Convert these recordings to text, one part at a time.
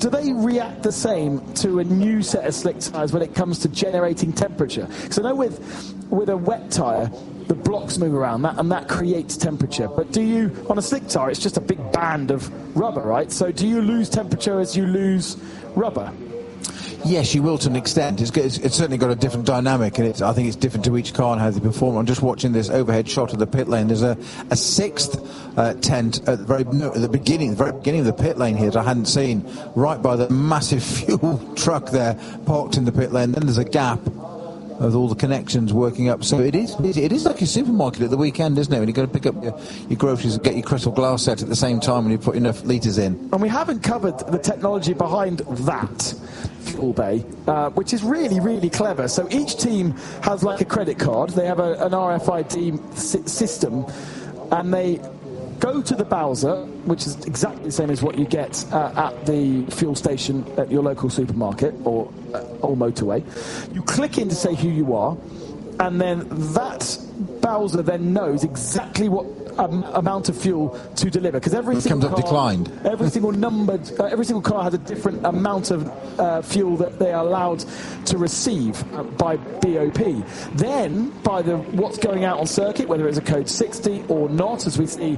do they react the same to a new set of slick tyres when it comes to generating temperature? Because I know with a wet tyre, the blocks move around, and that creates temperature. But do you, on a slick tyre, it's just a big band of rubber, right? So do you lose temperature as you lose rubber? Yes, you will to an extent. It's certainly got a different dynamic, and I think it's different to each car and how they perform. I'm just watching this overhead shot of the pit lane. There's a sixth tent at the very beginning of the pit lane here that I hadn't seen, right by the massive fuel truck there parked in the pit lane. Then there's a gap with all the connections working up. So it is like a supermarket at the weekend, isn't it? When you've got to pick up your groceries and get your crystal glass set at the same time when you put enough litres in. And we haven't covered the technology behind that fuel bay, which is really, really clever. So each team has like a credit card. They have an RFID system, and they go to the Bowser, which is exactly the same as what you get at the fuel station at your local supermarket or motorway. You click in to say who you are, and then that Bowser then knows exactly what amount of fuel to deliver, because every single car, declined. every single car has a different amount of fuel that they are allowed to receive by BOP. Then by what's going out on circuit, whether it's a code 60 or not, as we see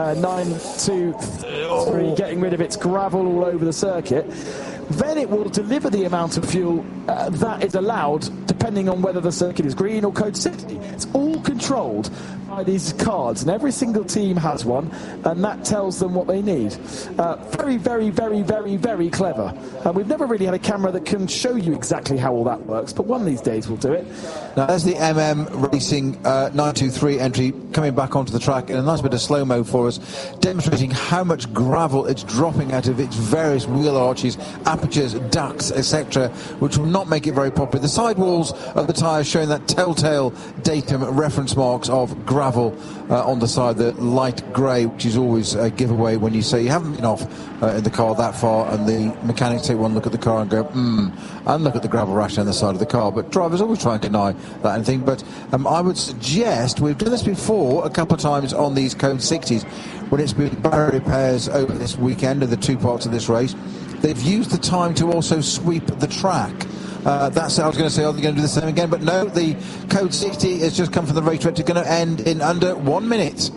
923 getting rid of its gravel all over the circuit, then it will deliver the amount of fuel that is allowed, depending on whether the circuit is green or code 60. It's all controlled by these cards, and every single team has one, and that tells them what they need. Very, very, very, very, very clever. We've never really had a camera that can show you exactly how all that works, but one of these days we'll do it. Now there's the Racing 923 entry coming back onto the track in a nice bit of slow-mo for us, demonstrating how much gravel it's dropping out of its various wheel arches, apertures, ducts, etc., which will not make it very popular. The sidewalls of the tyres showing that telltale datum reference marks of gravel on the side, the light grey, which is always a giveaway when you say you haven't been off in the car that far, and the mechanics take one look at the car and go, and look at the gravel rash on the side of the car. But drivers always try and deny that anything. But I would suggest, we've done this before a couple of times on these Code 60s, when it's been barrier repairs over this weekend of the two parts of this race. They've used the time to also sweep the track. That's I was going to say, are they going to do the same again? But no, the Code 60 has just come from the race director, going to end in under 1 minute.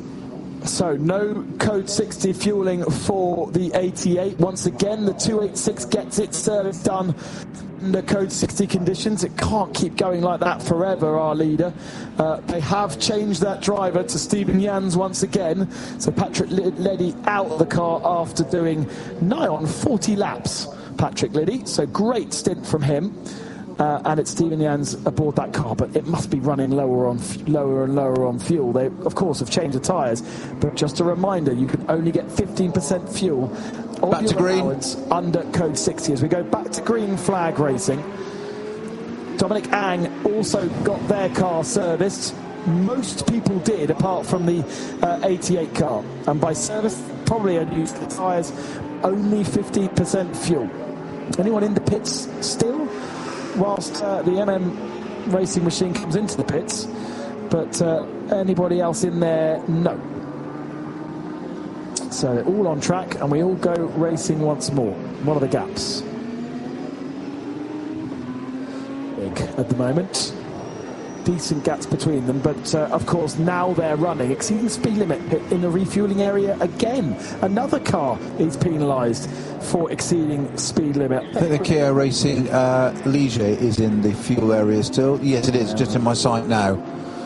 So no Code 60 fueling for the 88. Once again, the 286 gets its service done under Code 60 conditions. It can't keep going like that forever, our leader. They have changed that driver to Stephen Jans once again. So Patrick Liddy out of the car after doing nigh on 40 laps. Patrick Liddy, so great stint from him, and it's Stephen Jans aboard that car, but it must be running lower and lower on fuel. They of course have changed the tyres, but just a reminder, you can only get 15% fuel on your allowance under Code 60. As we go back to green flag racing, Dominic Ang also got their car serviced. Most people did, apart from the 88 car, and by service probably had used the tyres only 50% fuel. Anyone in the pits still, whilst the MM racing machine comes into the pits, but anybody else in there, no. So they're all on track, and we all go racing once more. What are the gaps? Big at the moment. Decent gaps between them, but of course now they're running exceeding speed limit in the refueling area again. Another car is penalised for exceeding speed limit. I think the Kia Racing Ligier is in the fuel area still. Yes, it is, just in my sight now.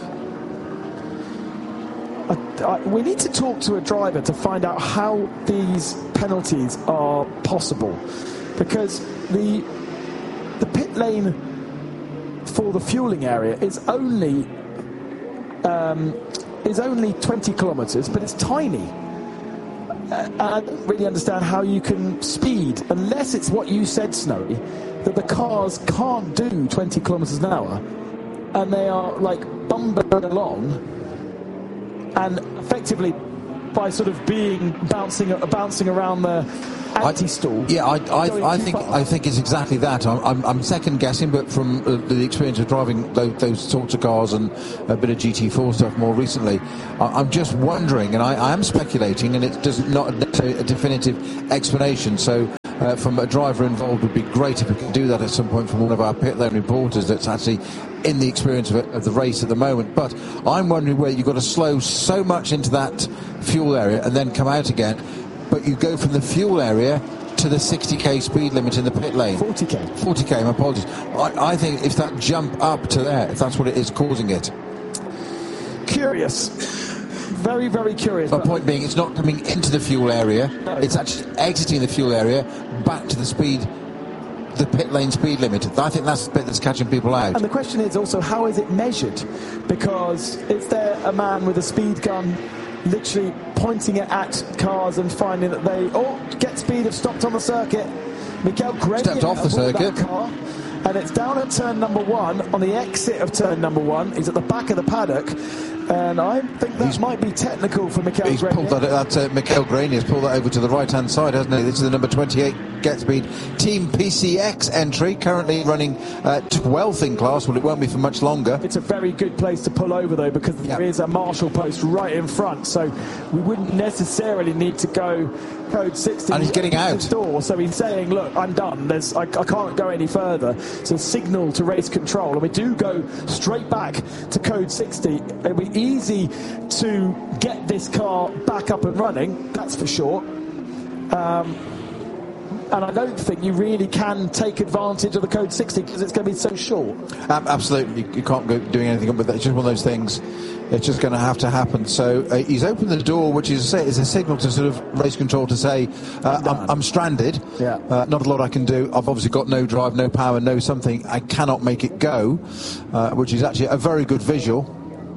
We need to talk to a driver to find out how these penalties are possible, because the pit lane for the fueling area is only 20 kilometres, but it's tiny. I don't really understand how you can speed, unless it's what you said, Snowy, that the cars can't do 20 kilometres an hour, and they are like bumbling along, and effectively by sort of bouncing around the anti-stall. Yeah, I think it's exactly that. I'm second guessing, but from the experience of driving those sorts of cars and a bit of GT4 stuff more recently, I'm just wondering, and I am speculating, and it's just not a definitive explanation. So from a driver involved would be great if we could do that at some point from one of our pit lane reporters that's actually in the experience of the race at the moment. But I'm wondering where you've got to slow so much into that fuel area and then come out again, but you go from the fuel area to the 60k speed limit in the pit lane. 40k, my apologies. I think if that jump up to there, if that's what it is causing it. Curious. Very, very curious. My point being, it's not coming into the fuel area, no. It's actually exiting the fuel area back to the pit lane speed limit. I think that's the bit that's catching people out. And the question is also, how is it measured? Because is there a man with a speed gun literally pointing it at cars and finding that they get speed, have stopped on the circuit? Mikael Grenier stepped off the circuit. Car, and it's down at turn number 1, on the exit of turn number 1. He's at the back of the paddock. And I think that might be technical for Mikael Grenier. Pulled that Mikael Grenier's pulled that over to the right-hand side, hasn't he? This is the number 28 GetSpeed Team PCX entry, currently running 12th in class. Well, it won't be for much longer. It's a very good place to pull over, though, because there is a marshal post right in front, so we wouldn't necessarily need to go code 60. And he's getting out. Door, so he's saying, look, I'm done. I can't go any further. So signal to race control. And we do go straight back to code 60. It'll be easy to get this car back up and running, that's for sure. And I don't think you really can take advantage of the code 60 because it's going to be so short. Absolutely, you can't go doing anything with that. It's just one of those things. It's just going to have to happen. So he's opened the door, which is a signal to sort of race control to say, I'm stranded. Yeah. Not a lot I can do. I've obviously got no drive, no power, no something. I cannot make it go, which is actually a very good visual.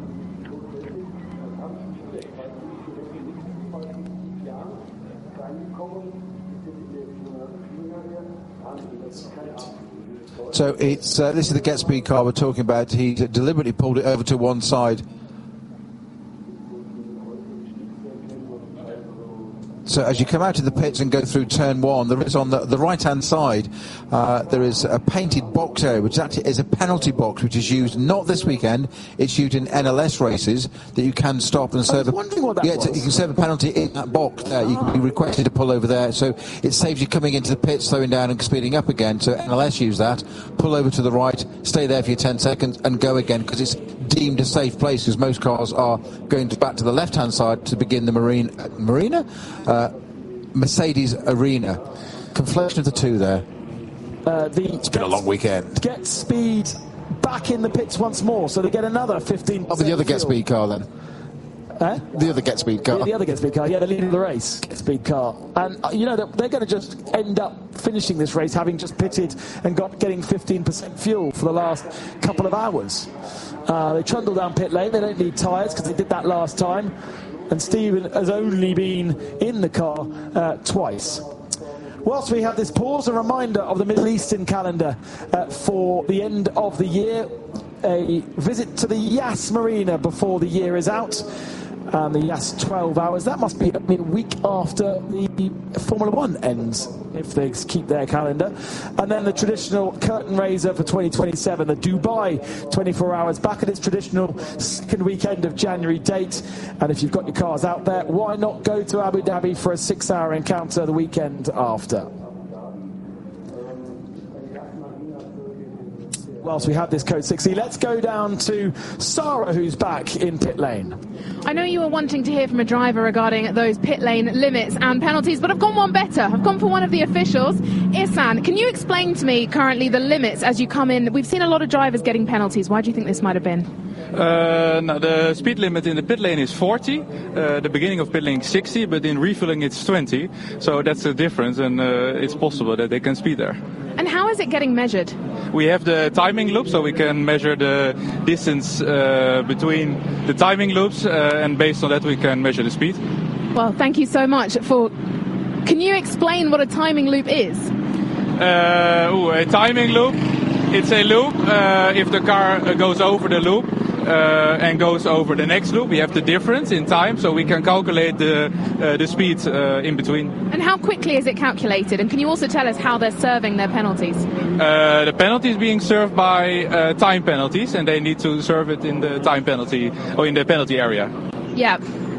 So it's this is the GetSpeed car we're talking about. He deliberately pulled it over to one side. So as you come out of the pits and go through turn 1, there is on the right-hand side, there is a painted box area, which actually is a penalty box, which is used not this weekend. It's used in NLS races that you can stop and serve. I was wondering what that was. You can serve a penalty in that box there. You can be requested to pull over there, so it saves you coming into the pit, slowing down and speeding up again. So NLS use that. Pull over to the right, stay there for your 10 seconds, and go again, because it's deemed a safe place, because most cars are going back to the left-hand side to begin the Mercedes Arena. Conflation of the two there. It's been a long weekend. GetSpeed back in the pits once more, so they get another 15%. Oh, the other GetSpeed car then. The other GetSpeed car. The other GetSpeed car, the leader of the race, GetSpeed car. And, they're going to just end up finishing this race having just pitted and getting 15% fuel for the last couple of hours. They trundle down pit lane. They don't need tyres because they did that last time. And Stephen has only been in the car twice. Whilst we have this pause, a reminder of the Middle Eastern calendar for the end of the year. A visit to the Yas Marina before the year is out. And the Yas 12 hours, that must be a week after the Formula 1 ends, if they keep their calendar. And then the traditional curtain raiser for 2027, the Dubai 24 hours, back at its traditional second weekend of January date. And if you've got your cars out there, why not go to Abu Dhabi for a 6-hour encounter the weekend after? Whilst we have this code 60, let's go down to Sarah, who's back in pit lane. I know you were wanting to hear from a driver regarding those pit lane limits and penalties, but I've gone one better. I've gone for one of the officials. Ihsan, can you explain to me currently the limits as you come in? We've seen a lot of drivers getting penalties. Why do you think this might have been? No, the speed limit in the pit lane is 40. The beginning of pit lane is 60, but in refueling it's 20. So that's the difference, and it's possible that they can speed there. And how is it getting measured? We have the timing loop, so we can measure the distance between the timing loops, and based on that we can measure the speed. Well, thank you so much for... Can you explain what a timing loop is? A timing loop, it's a loop. If the car goes over the loop and goes over the next loop, we have the difference in time, so we can calculate the speed in between. And how quickly is it calculated? And can you also tell us how they're serving their penalties? The penalties being served by time penalties, and they need to serve it in the time penalty or in the penalty area. Yeah.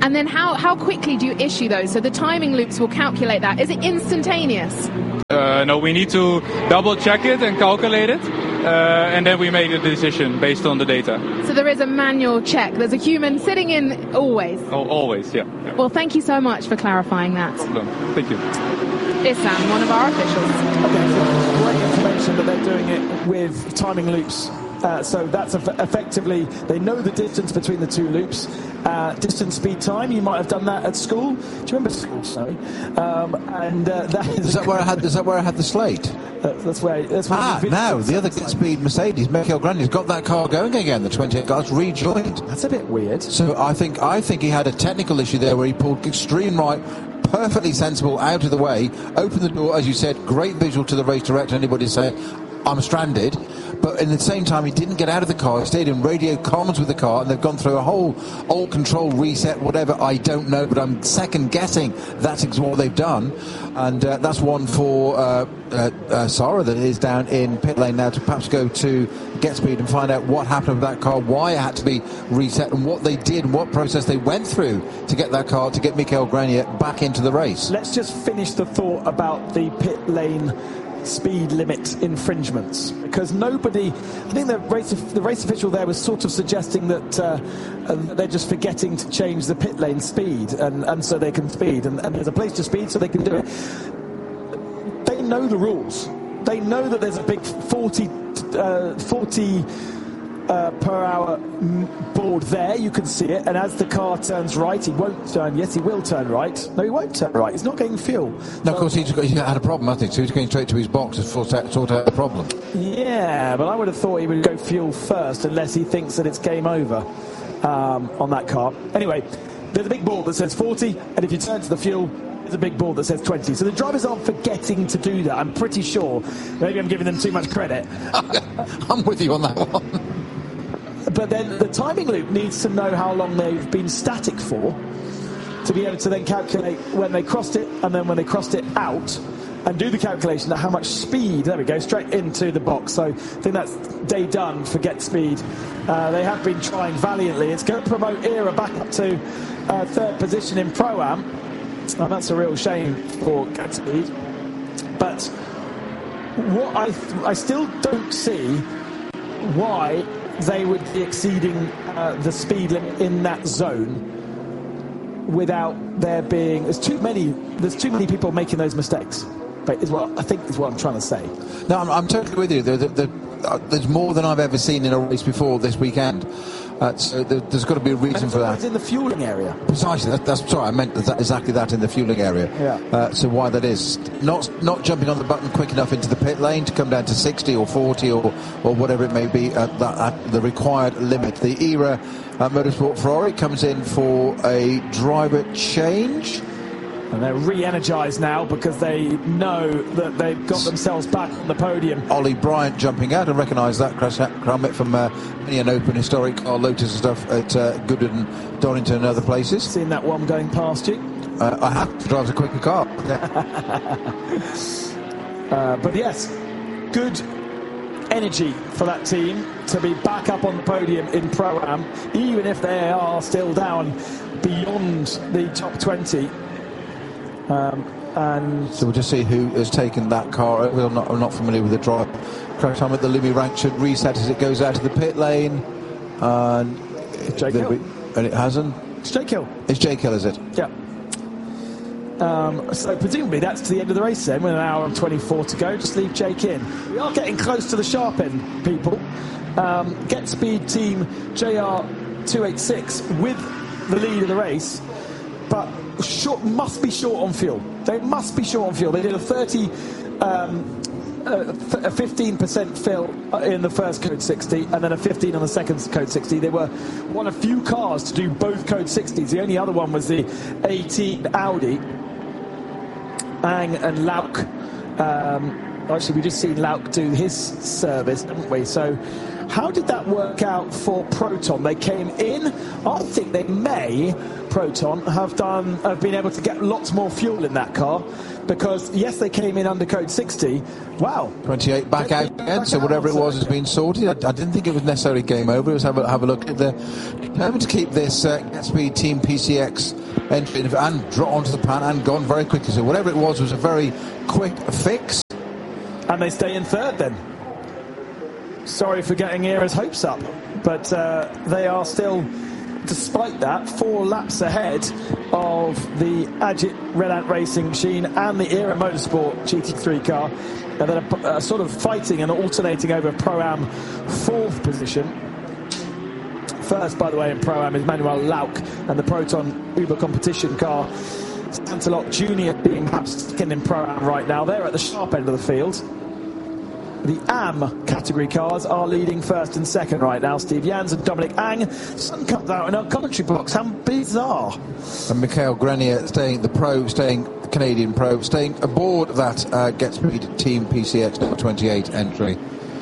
And then how quickly do you issue those? So the timing loops will calculate that. Is it instantaneous? No, we need to double check it and calculate it, and then we make a decision based on the data. So there is a manual check. There's a human sitting in always. Always, yeah. Well, thank you so much for clarifying that. No problem. Thank you. Issan, one of our officials. Okay, so great information that they're doing it with timing loops. So that's effectively, they know the distance between the two loops. Distance, speed, time. You might have done that at school. Do you remember school? Sorry. That is that where I had the slate? That's where. Now the other Get Speed Mercedes, Michael Grandi's got that car going again. The 28 car's rejoined. That's a bit weird. So I think he had a technical issue there where he pulled extreme right. Perfectly sensible, out of the way, opened the door, as you said, great visual to the race director. Anybody say, I'm stranded. But in the same time, he didn't get out of the car. He stayed in radio comms with the car, and they've gone through a whole alt control reset, whatever, I don't know, but I'm second guessing that's what they've done. And that's one for Sarah that is down in pit lane now to perhaps go to Get Speed and find out what happened with that car, why it had to be reset, and what they did, and what process they went through to get that car, to get Michael Grenier back into the race. Let's just finish the thought about the pit lane speed limit infringements, because nobody, I think the race official there was sort of suggesting that they're just forgetting to change the pit lane speed, and so they can speed, and there's a place to speed so they can do it. They know the rules. They know that there's a big 40 per hour board there. You can see it, and as the car turns right, he won't turn. Yes, he will turn right. No, he won't turn right. He's not getting fuel. No, of course, he had a problem, hasn't he? So he's going straight to his box to sort out the problem. Yeah, but I would have thought he would go fuel first, unless he thinks that it's game over on that car. Anyway, there's a big board that says 40, and if you turn to the fuel, there's a big board that says 20. So the drivers aren't forgetting to do that. I'm pretty sure. Maybe I'm giving them too much credit. I'm with you on that one. But then the timing loop needs to know how long they've been static for, to be able to then calculate when they crossed it, and then when they crossed it out, and do the calculation of how much speed. There we go, straight into the box. So I think that's day done for Get Speed. They have been trying valiantly. It's going to promote Era back up to third position in Pro-Am, and that's a real shame for Get Speed. But what I still don't see why they would be exceeding the speed limit in that zone without there being. There's too many people making those mistakes. But is what I'm trying to say. No, I'm totally with you. There's more than I've ever seen in a race before this weekend. So there's got to be a reason for that. It's in the fueling area. Precisely. That's sorry. I meant exactly that in the fueling area. Yeah. So why that is not jumping on the button quick enough into the pit lane to come down to 60 or 40 or whatever it may be at the required limit. The Era Motorsport Ferrari comes in for a driver change. And they're re-energised now because they know that they've got themselves back on the podium. Ollie Bryant jumping out, and recognise that Crummet from many an open historic car Lotus and stuff at Goodwood, Donington and other places. Seen that one going past you? I have to drive a quicker car. But yes, good energy for that team to be back up on the podium in Pro-Am, even if they are still down beyond the top 20. And so we'll just see who has taken that car. I'm not familiar with the drive. Crash Helmet, the Lumi rank should reset as it goes out of the pit lane. And Jake Hill. And it hasn't. It's Jake Hill. It's Jake Hill, is it? Yeah. So presumably that's to the end of the race then, with an hour and 24 to go. Just leave Jake in. We are getting close to the sharp end, people. Get Speed team JR286 with the lead of the race, but must be short on fuel. They must be short on fuel. They did a 15% fill in the first Code 60 and then a 15 on the second Code 60. They were one of few cars to do both Code 60s. The only other one was the 18 Audi. Ang and Lauk. Actually, we just seen Lauk do his service, haven't we? So how did that work out for Proton? They came in. I think they may Proton have been able to get lots more fuel in that car, because yes, they came in under code 60. Wow, 28 back out again. So whatever it was has been sorted. I didn't think it was necessarily game over. Let's have a look at the determined to keep this GetSpeed Team PCX entry and draw onto the pan and gone very quickly. So whatever it was a very quick fix. And they stay in third then. Sorry for getting Era's hopes up, but they are still, despite that, 4 laps ahead of the Agit Red Ant Racing machine and the Era Motorsport GT3 car. And they're sort of fighting and alternating over Pro-Am 4th position. First, by the way, in Pro-Am is Manuel Lauk and the Proton Uber competition car. Santalot Jr. being perhaps second in Pro-Am right now. They're at the sharp end of the field. The AM category cars are leading first and second right now. Steve Jans and Dominic Ang. Sun comes out in our commentary box. How bizarre. And Mikhail Grenier staying Canadian Pro, staying aboard that GetSpeed Team PCX number 28 entry.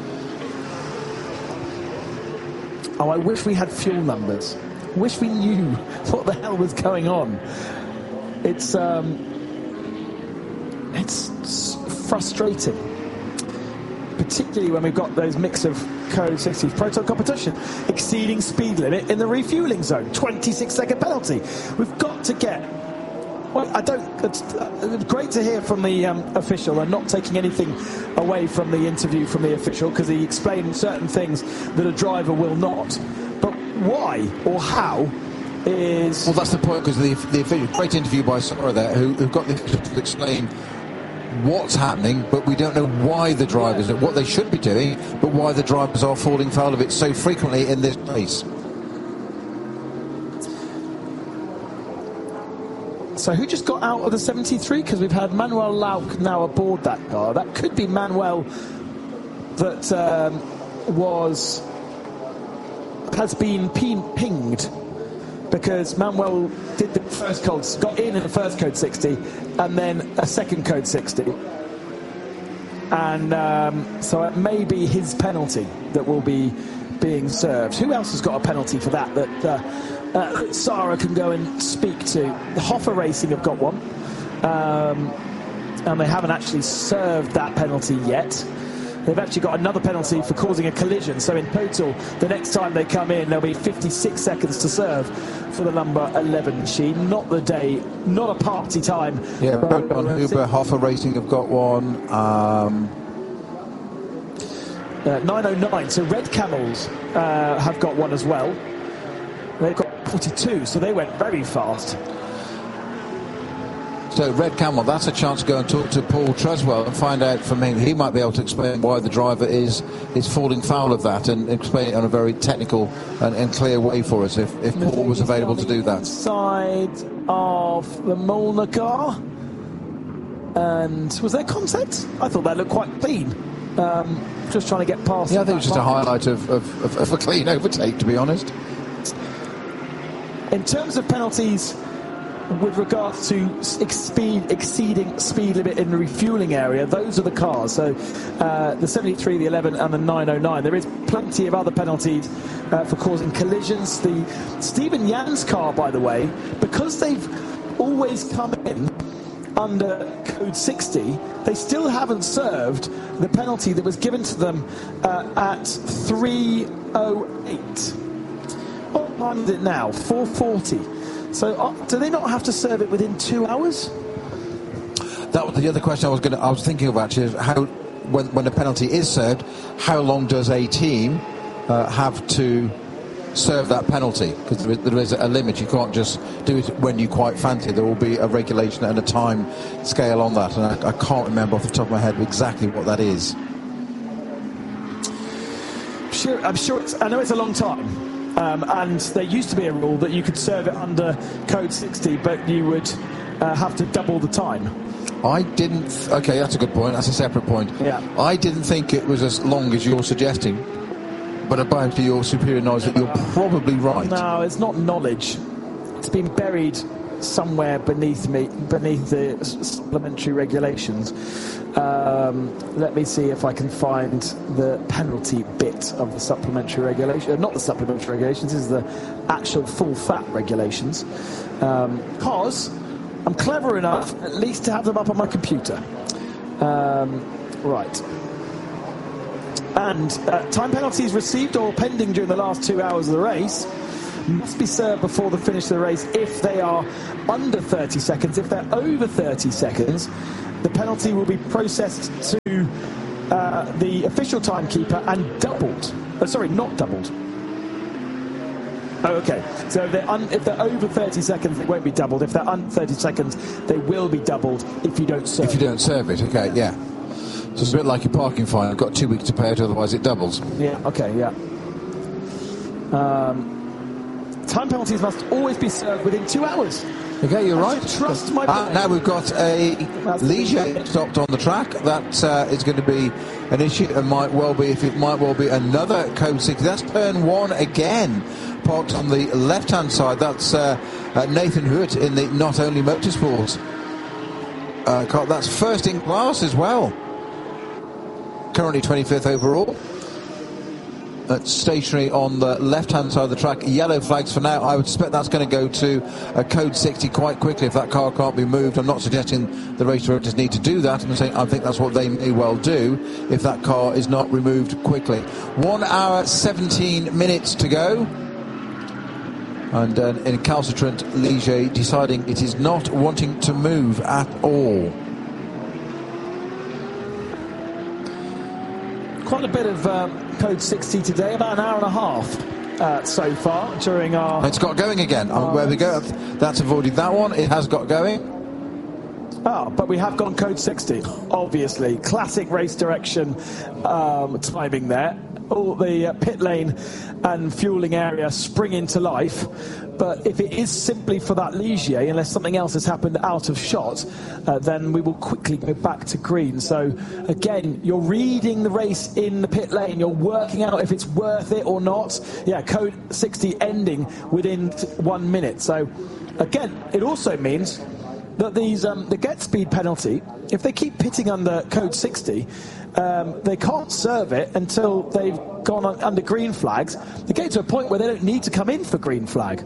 Oh, I wish we had fuel numbers. Wish we knew what the hell was going on. It's frustrating, particularly when we've got those mix of code 60 Proton competition exceeding speed limit in the refueling zone. 26-second penalty. We've got to get. Well, it's great to hear from the official, and not taking anything away from the interview from the official, because he explained certain things that a driver will not. But why or how is... Well, that's the point, because the official, great interview by Sora there, who got the official to explain what's happening, but we don't know why the drivers, what they should be doing, but why the drivers are falling foul of it so frequently in this race. So who just got out of the 73? Because we've had Manuel Lauk now aboard that car. That could be Manuel that has been pinged, because Manuel did the first code, got in the first code 60 and then a second code 60. And so it may be his penalty that will be being served. Who else has got a penalty for that Sarah can go and speak to? The Hoffa Racing have got one, and they haven't actually served that penalty yet. They've actually got another penalty for causing a collision, so in total the next time they come in there'll be 56 seconds to serve for the number 11 machine. Not the day, not a party time. Yeah, Proton Uber, Hoffa Racing have got one. 909, so Red Camels have got one as well. They've got 42, so they went very fast. So Red Camel, that's a chance to go and talk to Paul Treswell and find out from him. He might be able to explain why the driver is falling foul of that, and explain it on a very technical and clear way for us, if Paul was available to do that. Side of the Molnar car. And was there contact? I thought that looked quite clean. Just trying to get past. Yeah, I think it was just a highlight of a clean overtake, to be honest. In terms of penalties with regards to exceeding speed limit in the refueling area, those are the cars. So the 73, the 11 and the 909. There is plenty of other penalties for causing collisions. The Stephen Jans car, by the way, because they've always come in under code 60, they still haven't served the penalty that was given to them at 3:08. What time is it now? 4:40. So do they not have to serve it within 2 hours? That was the other question I was thinking of, actually, is how, when a penalty is served, how long does a team have to serve that penalty? Because there is a limit. You can't just do it when you quite fancy. There will be a regulation and a time scale on that, and I can't remember off the top of my head exactly what that is. I'm sure I know it's a long time. And there used to be a rule that you could serve it under code 60, but you would have to double the time. I didn't... Okay, that's a good point. That's a separate point. Yeah. I didn't think it was as long as you're suggesting, but about your superior knowledge that you're probably right. No, it's not knowledge. It's been buried somewhere beneath the supplementary regulations. let me see if I can find the penalty bit of the supplementary regulation. Not the supplementary regulations, this is the actual full fat regulations. Because I'm clever enough at least to have them up on my computer. Right. And time penalties received or pending during the last 2 hours of the race must be served before the finish of the race if they are under 30 seconds. If they're over 30 seconds, the penalty will be processed to the official timekeeper and doubled. Sorry, not doubled. Oh, okay. So if they're over 30 seconds, it won't be doubled. If they're under 30 seconds, they will be doubled if you don't serve it. If you don't serve it, okay, yeah. So it's a bit like your parking fine. You've got 2 weeks to pay it, otherwise it doubles. Yeah, okay, yeah. Time penalties must always be served within 2 hours. Okay, you're right. Trust my now we've got a Ligier stopped on the track. That is going to be an issue. It might well be another Code 60. That's turn 1 again. Parked on the left-hand side. That's Nathan Huot in the Not Only Motorsports car. That's first in class as well. Currently 25th overall. That's stationary on the left-hand side of the track. Yellow flags for now. I would suspect that's going to go to a Code 60 quite quickly if that car can't be moved. I'm not suggesting the race directors need to do that. I'm saying I think that's what they may well do if that car is not removed quickly. 1 hour, 17 minutes to go. And in recalcitrant Ligier deciding it is not wanting to move at all. Quite a bit of Code 60 today, about an hour and a half so far during our... It's got going again. Where we go, that's avoided that one. It has got going. But we have gone Code 60, obviously. Classic race direction timing there. All the pit lane and fueling area spring into life. But if it is simply for that Ligier, unless something else has happened out of shot, then we will quickly go back to green. So, again, you're reading the race in the pit lane. You're working out if it's worth it or not. Yeah, Code 60 ending within 1 minute. So, again, it also means that these the get speed penalty, if they keep pitting under Code 60, they can't serve it until they've gone under green flags. They get to a point where they don't need to come in for green flag.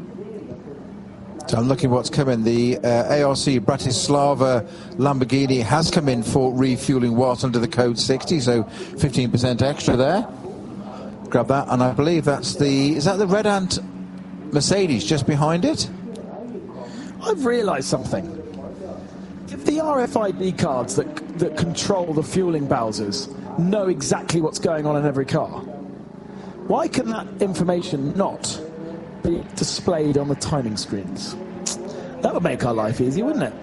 So I'm looking what's coming. The ARC Bratislava Lamborghini has come in for refueling whilst under the Code 60, so 15% extra there. Grab that, and I believe is that the Red Ant Mercedes just behind it? I've realised something. If the RFID cards that control the fueling Bowsers know exactly what's going on in every car, why can that information not be displayed on the timing screens? That would make our life easy, wouldn't it?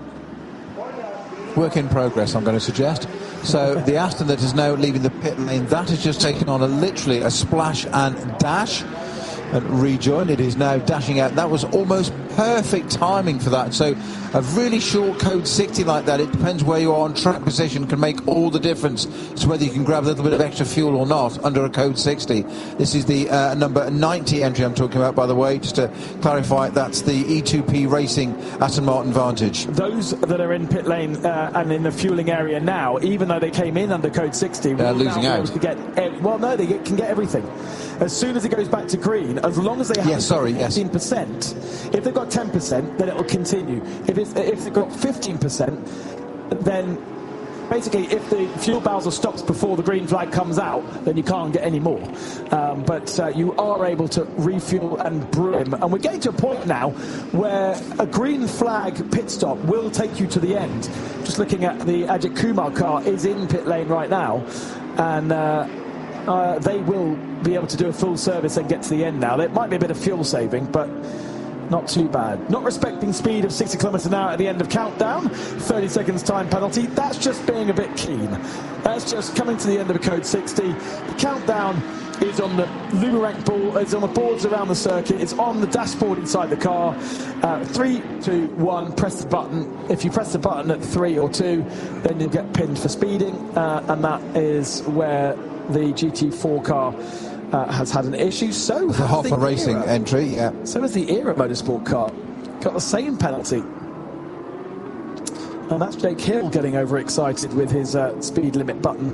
Work in progress, I'm going to suggest. So the Aston that is now leaving the pit lane, that has just taken on literally a splash and dash and rejoin. It is now dashing out. That was almost perfect timing for that. So a really short Code 60 like that, it depends where you are on track position, can make all the difference to whether you can grab a little bit of extra fuel or not under a Code 60. This is the number 90 entry I'm talking about, by the way, just to clarify. That's the E2P Racing Aston Martin Vantage. Those that are in pit lane and in the fueling area now, even though they came in under Code 60, they're losing out. They can get everything. As soon as it goes back to green, as long as they have 15%, if they've got 10%, then it will continue. If they've got 15%, then basically if the fuel Bowser stops before the green flag comes out, then you can't get any more. But you are able to refuel and brim. And we're getting to a point now where a green flag pit stop will take you to the end. Just looking at the Ajit Kumar car is in pit lane right now, and they will be able to do a full service and get to the end now. There might be a bit of fuel saving, but not too bad. Not respecting speed of 60 kilometers an hour at the end of countdown. 30 seconds time penalty. That's just being a bit keen. That's just coming to the end of a Code 60. The countdown is on the Lumerank ball. It's on the boards around the circuit. It's on the dashboard inside the car. 3, 2, 1. Press the button. If you press the button at 3 or 2, then you'll get pinned for speeding, and that is where the GT4 car has had an issue. So the Hoffa Racing entry, yeah. So has the Era Motorsport car. Got the same penalty. And that's Jake Hill getting overexcited with his speed limit button.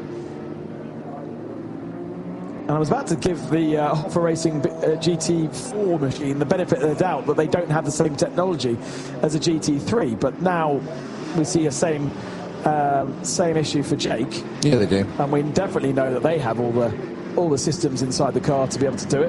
And I was about to give the Hoffa Racing GT4 machine the benefit of the doubt that they don't have the same technology as a GT3, but now we see a same issue for Jake. Yeah, they do. And we definitely know that they have all the systems inside the car to be able to do it.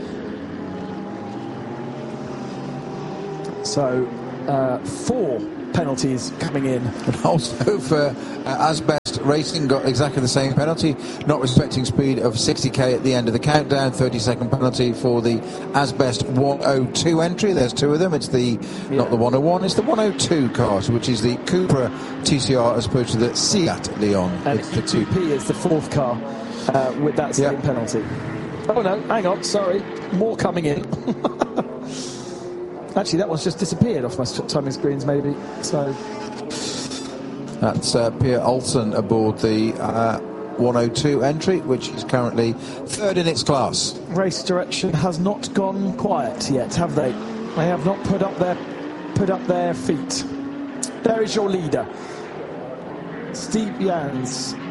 So 4 penalties coming in. And also for Asbest Racing got exactly the same penalty, not respecting speed of 60k at the end of the countdown. 30-second penalty for the Asbest 102 entry. There's 2 of them. It's not the 101, it's the 102 car, which is the Cupra TCR as opposed to the Seat Leon. And it's the E2P is the 4th car with that same penalty. Oh no, hang on, sorry, more coming in. Actually, that one's just disappeared off my timing screens, maybe. So that's Pierre Olsen aboard the 102 entry, which is currently 3rd in its class. Race Direction has not gone quiet yet, have they? They have not put up their feet. There is your leader, Steve Jans.